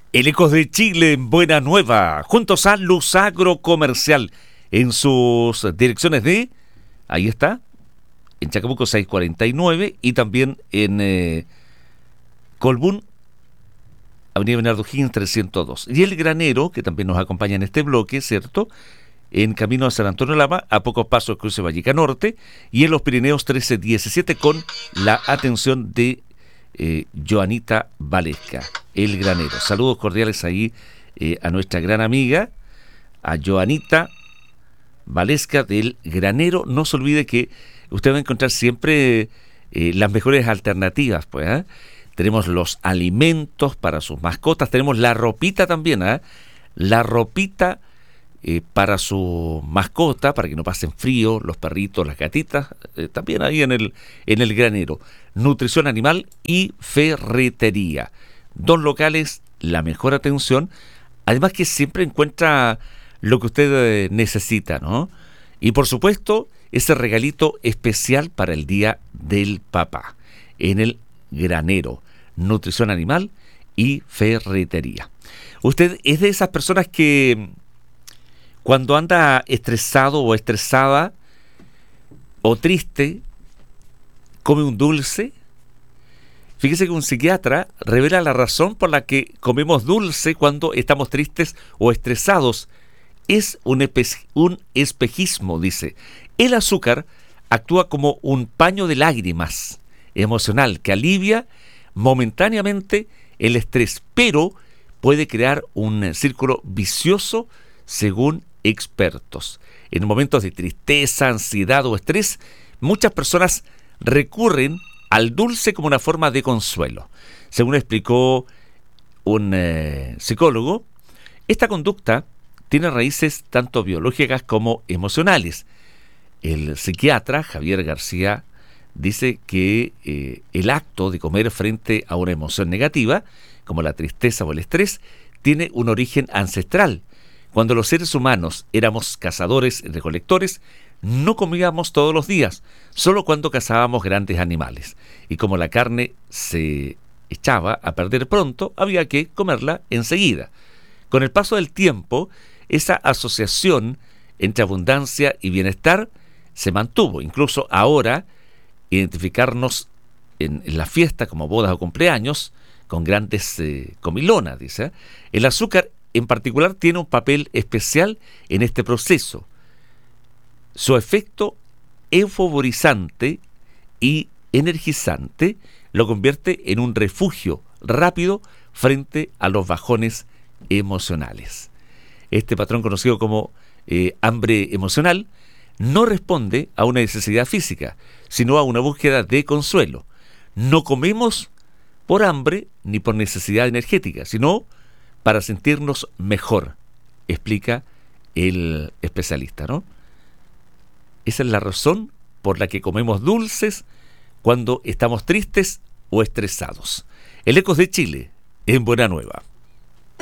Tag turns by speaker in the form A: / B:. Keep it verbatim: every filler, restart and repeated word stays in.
A: El Ecos de Chile en Buena Nueva, juntos a Luz Agrocomercial, en sus direcciones de, ahí está, en Chacabuco seiscientos cuarenta y nueve y también en eh, Colbún, Avenida Bernardo Higgins trescientos dos. Y el Granero, que también nos acompaña en este bloque, ¿cierto?, en camino a San Antonio Lama, a pocos pasos del cruce Valleca Norte, y en los Pirineos trece diecisiete con la atención de eh, Joanita Valesca, el Granero. Saludos cordiales ahí eh, a nuestra gran amiga, a Joanita Valesca del Granero. No se olvide que usted va a encontrar siempre eh, las mejores alternativas, pues, ¿eh? Tenemos los alimentos para sus mascotas, tenemos la ropita también, ¿eh? La ropita Eh, para su mascota, para que no pasen frío, los perritos, las gatitas, eh, también ahí en el, en el Granero. Nutrición animal y ferretería. Dos locales, la mejor atención, además que siempre encuentra lo que usted eh, necesita, ¿no? Y por supuesto, ese regalito especial para el Día del Papá, en el Granero. Nutrición animal y ferretería. Usted es de esas personas que cuando anda estresado o estresada o triste, come un dulce. Fíjese que un psiquiatra revela la razón por la que comemos dulce cuando estamos tristes o estresados. Es un, espe- un espejismo, dice. El azúcar actúa como un paño de lágrimas emocional que alivia momentáneamente el estrés, pero puede crear un círculo vicioso según expertos. En momentos de tristeza, ansiedad o estrés, muchas personas recurren al dulce como una forma de consuelo. Según explicó un eh, psicólogo, esta conducta tiene raíces tanto biológicas como emocionales. El psiquiatra Javier García dice que eh, el acto de comer frente a una emoción negativa, como la tristeza o el estrés, tiene un origen ancestral. Cuando los seres humanos éramos cazadores y recolectores, no comíamos todos los días, solo cuando cazábamos grandes animales. Y como la carne se echaba a perder pronto, había que comerla enseguida. Con el paso del tiempo, esa asociación entre abundancia y bienestar se mantuvo. Incluso ahora, identificarnos en, en la fiesta como bodas o cumpleaños, con grandes eh, comilonas, dice, el azúcar en particular tiene un papel especial en este proceso. Su efecto euforizante y energizante lo convierte en un refugio rápido frente a los bajones emocionales. Este patrón, conocido como eh, hambre emocional, no responde a una necesidad física, sino a una búsqueda de consuelo. No comemos por hambre ni por necesidad energética, sino para sentirnos mejor, explica el especialista, ¿no? Esa es la razón por la que comemos dulces cuando estamos tristes o estresados. El Ecos de Chile, en Buena Nueva.